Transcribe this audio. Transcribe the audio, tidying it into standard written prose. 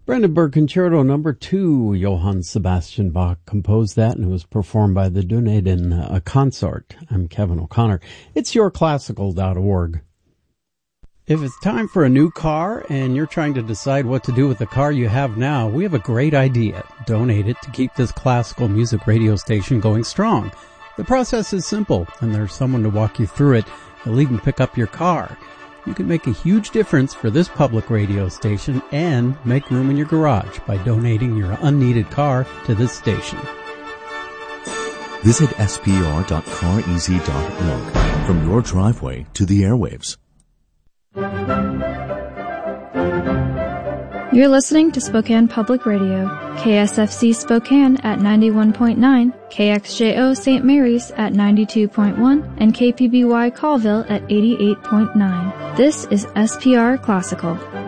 Brandenburg Concerto No. 2, Johann Sebastian Bach composed that, and it was performed by the Dunedin Consort. I'm Kevin O'Connor. It's yourclassical.org. If it's time for a new car and you're trying to decide what to do with the car you have now, we have a great idea. Donate it to keep this classical music radio station going strong. The process is simple, and there's someone to walk you through it. They'll even pick up your car. You can make a huge difference for this public radio station and make room in your garage by donating your unneeded car to this station. Visit spr.careasy.org. From your driveway to the airwaves. You're listening to Spokane Public Radio, KSFC Spokane at 91.9, KXJO St. Mary's at 92.1, and KPBY Colville at 88.9. This is SPR Classical.